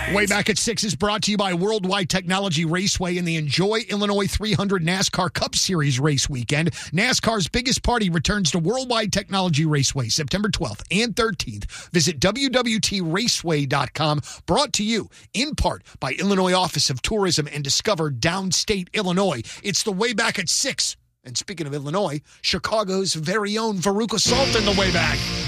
Way Back at 6 is brought to you by Worldwide Technology Raceway and the Enjoy Illinois 300 NASCAR Cup Series race weekend. NASCAR's biggest party returns to Worldwide Technology Raceway September 12th and 13th. Visit www.raceway.com. Brought to you in part by Illinois Office of Tourism and Discover Downstate Illinois. It's the Way Back at 6. And speaking of Illinois, Chicago's very own Veruca Salt in the Way Back.